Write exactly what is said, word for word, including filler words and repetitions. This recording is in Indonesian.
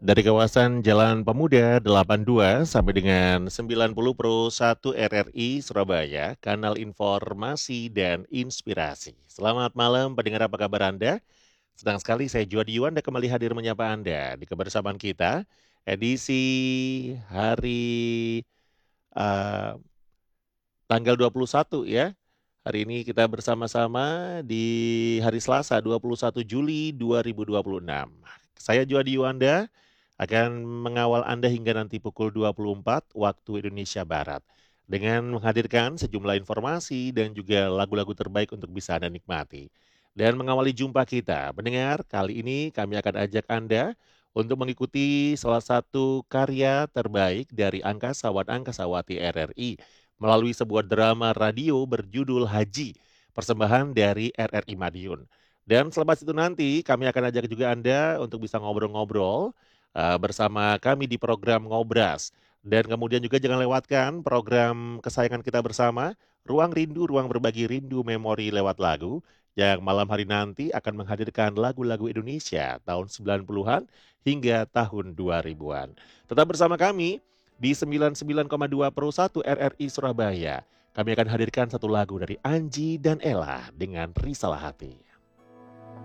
Dari kawasan Jalan Pemuda delapan puluh dua sampai dengan sembilan puluh Pro satu R R I Surabaya, kanal informasi dan inspirasi. Selamat malam pendengar, apa kabar Anda? Senang sekali saya Juadi Yuanda kembali hadir menyapa Anda di kebersamaan kita, edisi hari, eee, tanggal dua puluh satu ya. Hari ini kita bersama-sama di hari Selasa dua puluh satu Juli dua ribu dua puluh enam. Saya Juadi Yuanda akan mengawal Anda hingga nanti pukul dua puluh empat waktu Indonesia Barat, dengan menghadirkan sejumlah informasi dan juga lagu-lagu terbaik untuk bisa Anda nikmati. Dan mengawali jumpa kita, pendengar, kali ini kami akan ajak Anda untuk mengikuti salah satu karya terbaik dari Angkasawan Angkasawati R R I melalui sebuah drama radio berjudul Haji, persembahan dari R R I Madiun. Dan selepas itu nanti kami akan ajak juga Anda untuk bisa ngobrol-ngobrol eh, bersama kami di program Ngobras. Dan kemudian juga jangan lewatkan program kesayangan kita bersama, Ruang Rindu, Ruang Berbagi Rindu Memori lewat lagu, yang malam hari nanti akan menghadirkan lagu-lagu Indonesia tahun sembilan puluhan hingga tahun dua ribuan. Tetap bersama kami di sembilan puluh sembilan koma dua Pro satu R R I Surabaya. Kami akan hadirkan satu lagu dari Anji dan Ella dengan Risalah Hati.